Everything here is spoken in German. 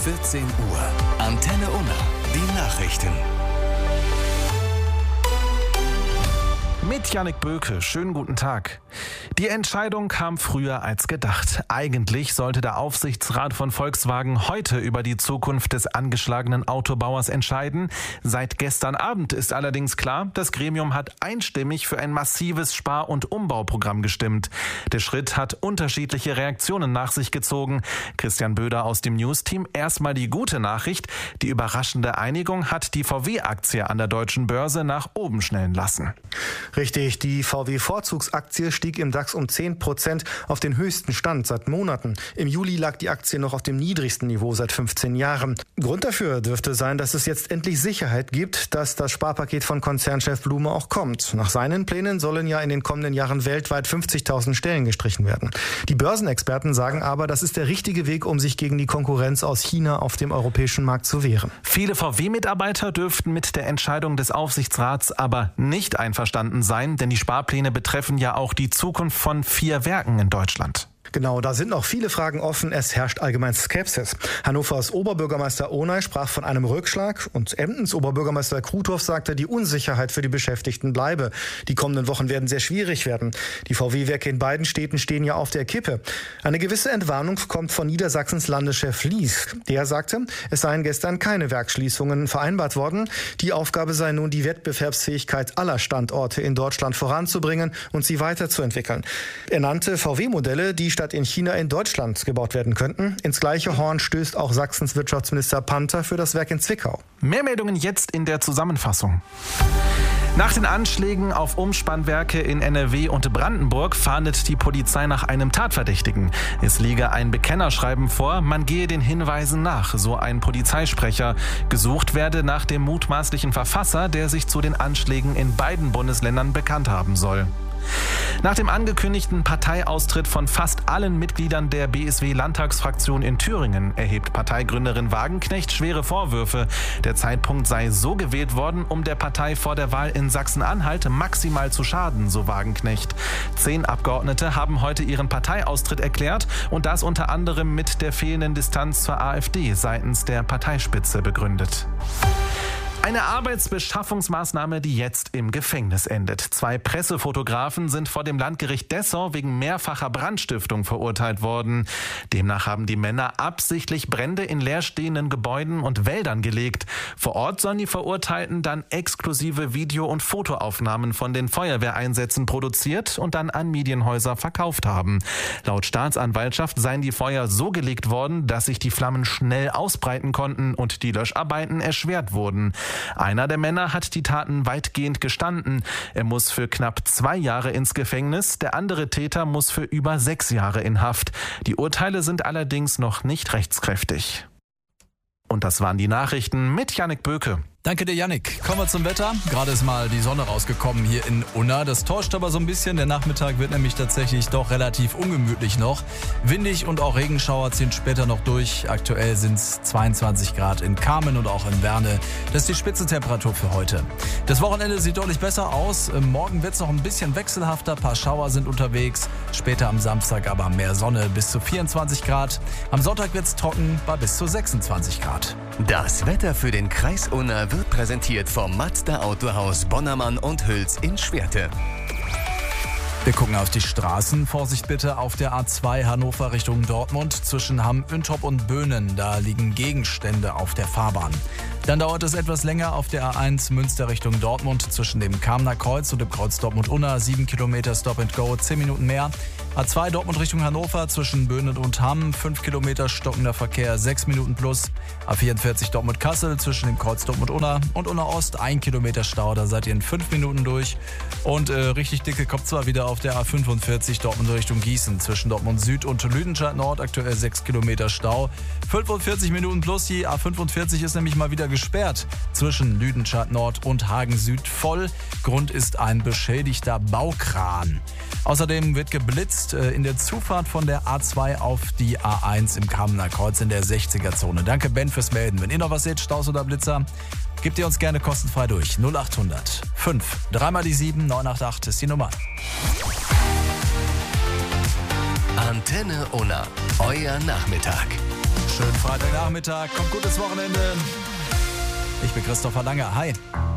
14 Uhr. Antenne Unna, die Nachrichten. Mit Jannik Böke, schönen guten Tag. Die Entscheidung kam früher als gedacht. Eigentlich sollte der Aufsichtsrat von Volkswagen heute über die Zukunft des angeschlagenen Autobauers entscheiden. Seit gestern Abend ist allerdings klar, das Gremium hat einstimmig für ein massives Spar- und Umbauprogramm gestimmt. Der Schritt hat unterschiedliche Reaktionen nach sich gezogen. Christian Böder aus dem News-Team. Erstmal die gute Nachricht. Die überraschende Einigung hat die VW-Aktie an der deutschen Börse nach oben schnellen lassen. Richtig, die VW-Vorzugsaktie stieg im DAX um 10% auf den höchsten Stand seit Monaten. Im Juli lag die Aktie noch auf dem niedrigsten Niveau seit 15 Jahren. Grund dafür dürfte sein, dass es jetzt endlich Sicherheit gibt, dass das Sparpaket von Konzernchef Blume auch kommt. Nach seinen Plänen sollen ja in den kommenden Jahren weltweit 50.000 Stellen gestrichen werden. Die Börsenexperten sagen aber, das ist der richtige Weg, um sich gegen die Konkurrenz aus China auf dem europäischen Markt zu wehren. Viele VW-Mitarbeiter dürften mit der Entscheidung des Aufsichtsrats aber nicht einverstanden sein, denn die Sparpläne betreffen ja auch die Zukunft von 4 Werken in Deutschland. Genau, da sind noch viele Fragen offen. Es herrscht allgemein Skepsis. Hannovers Oberbürgermeister Onay sprach von einem Rückschlag und Emdens Oberbürgermeister Kruthoff sagte, die Unsicherheit für die Beschäftigten bleibe. Die kommenden Wochen werden sehr schwierig werden. Die VW-Werke in beiden Städten stehen ja auf der Kippe. Eine gewisse Entwarnung kommt von Niedersachsens Landeschef Lies. Der sagte, es seien gestern keine Werksschließungen vereinbart worden. Die Aufgabe sei nun, die Wettbewerbsfähigkeit aller Standorte in Deutschland voranzubringen und sie weiterzuentwickeln. Er nannte VW-Modelle, die statt in China in Deutschland gebaut werden könnten. Ins gleiche Horn stößt auch Sachsens Wirtschaftsminister Panther für das Werk in Zwickau. Mehr Meldungen jetzt in der Zusammenfassung. Nach den Anschlägen auf Umspannwerke in NRW und Brandenburg fahndet die Polizei nach einem Tatverdächtigen. Es liege ein Bekennerschreiben vor, man gehe den Hinweisen nach, so ein Polizeisprecher. Gesucht werde nach dem mutmaßlichen Verfasser, der sich zu den Anschlägen in beiden Bundesländern bekannt haben soll. Nach dem angekündigten Parteiaustritt von fast allen Mitgliedern der BSW-Landtagsfraktion in Thüringen erhebt Parteigründerin Wagenknecht schwere Vorwürfe. Der Zeitpunkt sei so gewählt worden, um der Partei vor der Wahl in Sachsen-Anhalt maximal zu schaden, so Wagenknecht. 10 Abgeordnete haben heute ihren Parteiaustritt erklärt und das unter anderem mit der fehlenden Distanz zur AfD seitens der Parteispitze begründet. Eine Arbeitsbeschaffungsmaßnahme, die jetzt im Gefängnis endet. 2 Pressefotografen sind vor dem Landgericht Dessau wegen mehrfacher Brandstiftung verurteilt worden. Demnach haben die Männer absichtlich Brände in leerstehenden Gebäuden und Wäldern gelegt. Vor Ort sollen die Verurteilten dann exklusive Video- und Fotoaufnahmen von den Feuerwehreinsätzen produziert und dann an Medienhäuser verkauft haben. Laut Staatsanwaltschaft seien die Feuer so gelegt worden, dass sich die Flammen schnell ausbreiten konnten und die Löscharbeiten erschwert wurden. Einer der Männer hat die Taten weitgehend gestanden. Er muss für knapp 2 Jahre ins Gefängnis. Der andere Täter muss für über 6 Jahre in Haft. Die Urteile sind allerdings noch nicht rechtskräftig. Und das waren die Nachrichten mit Jannik Böke. Danke dir, Jannik. Kommen wir zum Wetter. Gerade ist mal die Sonne rausgekommen hier in Unna. Das täuscht aber so ein bisschen. Der Nachmittag wird nämlich tatsächlich doch relativ ungemütlich noch. Windig und auch Regenschauer ziehen später noch durch. Aktuell sind es 22 Grad in Kamen und auch in Werne. Das ist die Spitzentemperatur für heute. Das Wochenende sieht deutlich besser aus. Morgen wird es noch ein bisschen wechselhafter. Ein paar Schauer sind unterwegs. Später am Samstag aber mehr Sonne bis zu 24 Grad. Am Sonntag wird es trocken bei bis zu 26 Grad. Das Wetter für den Kreis Unna wird präsentiert vom Mazda Autohaus Bonnermann und Hüls in Schwerte. Wir gucken auf die Straßen. Vorsicht bitte auf der A2 Hannover Richtung Dortmund zwischen Hamm-Üntrop und Böhnen. Da liegen Gegenstände auf der Fahrbahn. Dann dauert es etwas länger auf der A1 Münster Richtung Dortmund zwischen dem Kamener Kreuz und dem Kreuz Dortmund-Unna. 7 Kilometer Stop and Go, 10 Minuten mehr. A2 Dortmund Richtung Hannover zwischen Böhnen und Hamm. 5 Kilometer stockender Verkehr, 6 Minuten plus. A44 Dortmund-Kassel zwischen dem Kreuz Dortmund-Unna und Unna-Ost. 1 Kilometer Stau, da seid ihr in 5 Minuten durch. Und richtig dicke kommt zwar wieder auf der A45 Dortmund Richtung Gießen zwischen Dortmund Süd und Lüdenscheid Nord. Aktuell 6 Kilometer Stau. 45 Minuten plus. Die A45 ist nämlich mal wieder gesperrt zwischen Lüdenscheid Nord und Hagen Süd voll. Grund ist ein beschädigter Baukran. Außerdem wird geblitzt in der Zufahrt von der A2 auf die A1 im Kamener Kreuz in der 60er-Zone. Danke Ben fürs Melden. Wenn ihr noch was seht, Staus oder Blitzer, gebt ihr uns gerne kostenfrei durch. 0800 5 3 mal die 7 988 ist die Nummer. Antenne Unna, euer Nachmittag. Schönen Freitagnachmittag, kommt gutes Wochenende. Ich bin Christopher Langer. Hi.